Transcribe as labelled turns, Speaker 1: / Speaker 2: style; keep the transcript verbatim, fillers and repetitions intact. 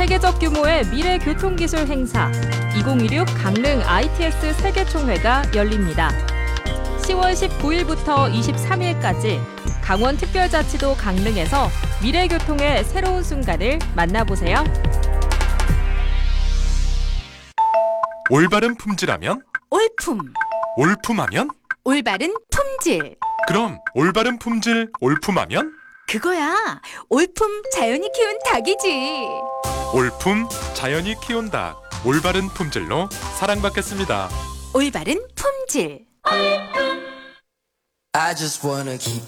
Speaker 1: 세계적 규모의 미래 교통기술 행사 이천이십육 강릉 아이티에스 세계총회가 열립니다. 시월 십구일부터 이십삼일까지 강원특별자치도 강릉에서 미래교통의 새로운 순간을 만나보세요.
Speaker 2: 올바른 품질하면?
Speaker 3: 올품,
Speaker 2: 올품하면?
Speaker 3: 올바른 품질.
Speaker 2: 그럼 올바른 품질, 올품하면?
Speaker 3: 그거야. 올품 자연이 키운 닭이지.
Speaker 2: 올품, 자연이 키운 닭. 올바른 품질로 사랑받겠습니다.
Speaker 3: 올바른 품질.
Speaker 4: I just wanna keep